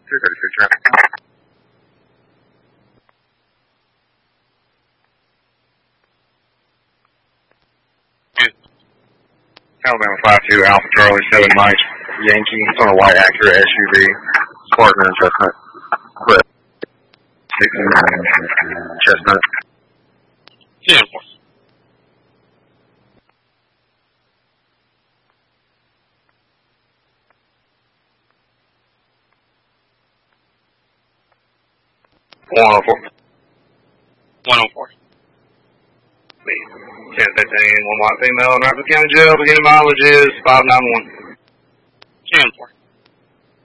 236 traffic. Alabama 52, Alpha Charlie 7 Mike Yankee on a white Acura SUV. Partner Chestnut. Clip. 16 Chestnut. 10-4. One 104. 1015, one white female in Rapid County Jail. Beginning mileage is 591. 10-4.